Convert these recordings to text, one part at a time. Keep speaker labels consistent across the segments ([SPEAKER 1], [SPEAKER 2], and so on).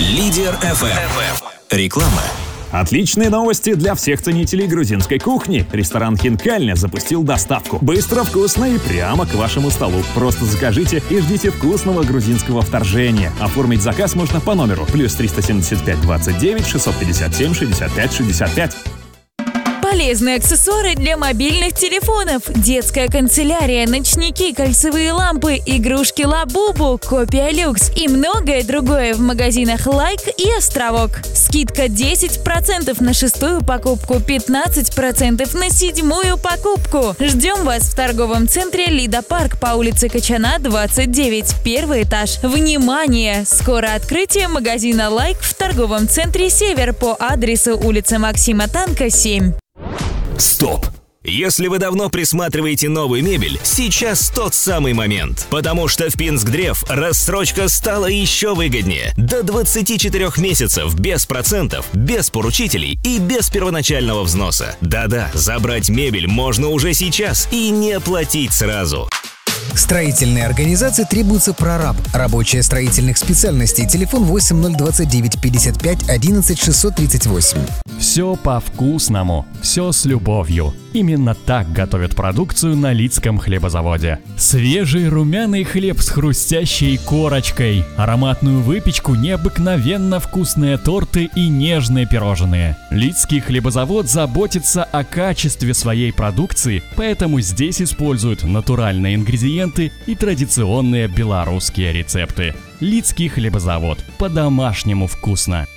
[SPEAKER 1] Лидер FM. Реклама.
[SPEAKER 2] Отличные новости для всех ценителей грузинской кухни. Ресторан «Хинкальня» запустил доставку. Быстро, вкусно и прямо к вашему столу. Просто закажите и ждите вкусного грузинского вторжения. Оформить заказ можно по номеру +375 29 657 65 65.
[SPEAKER 3] Полезные аксессуары для мобильных телефонов, детская канцелярия, ночники, кольцевые лампы, игрушки Лабубу, копия люкс и многое другое в магазинах «Лайк» и «Островок». Скидка 10% на 6-ю покупку, 15% на 7-ю покупку. Ждем вас в торговом центре «Лида Парк» по улице Качана, 29, первый этаж. Внимание! Скоро открытие магазина «Лайк» в торговом центре «Север» по адресу улица Максима Танка, 7.
[SPEAKER 1] Стоп! Если вы давно присматриваете новую мебель, сейчас тот самый момент. Потому что в Пинскдрев рассрочка стала еще выгоднее. До 24 месяцев без процентов, без поручителей и без первоначального взноса. Да-да, забрать мебель можно уже сейчас и не платить сразу.
[SPEAKER 4] Строительные организации требуется прораб. Рабочая строительных специальностей. Телефон 8029 55 11 638.
[SPEAKER 5] Все по-вкусному, все с любовью. Именно так готовят продукцию на Лидском хлебозаводе. Свежий румяный хлеб с хрустящей корочкой, ароматную выпечку, необыкновенно вкусные торты и нежные пирожные. Лидский хлебозавод заботится о качестве своей продукции, поэтому здесь используют натуральные ингредиенты и традиционные белорусские рецепты. Лидский хлебозавод. По-домашнему вкусно.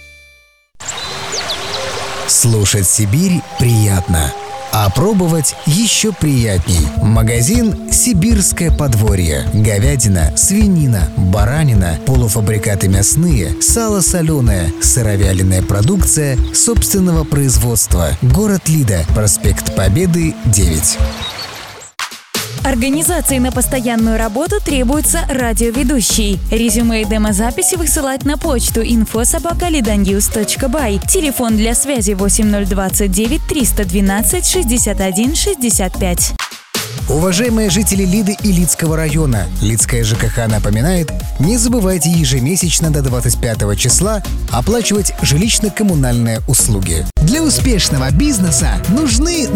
[SPEAKER 4] Слушать Сибирь приятно, а пробовать еще приятней. Магазин «Сибирское подворье». Говядина, свинина, баранина, полуфабрикаты мясные, сало соленое, сыровяленая продукция собственного производства. Город Лида, проспект Победы, 9.
[SPEAKER 3] Организации на постоянную работу требуется радиоведущий. Резюме и демозаписи высылать на почту info@lidanews.by. Телефон для связи 8029 312 61 65.
[SPEAKER 4] Уважаемые жители Лиды и Лидского района, Лидская ЖКХ напоминает, не забывайте ежемесячно до 25 числа оплачивать жилищно-коммунальные услуги. Для успешного бизнеса нужны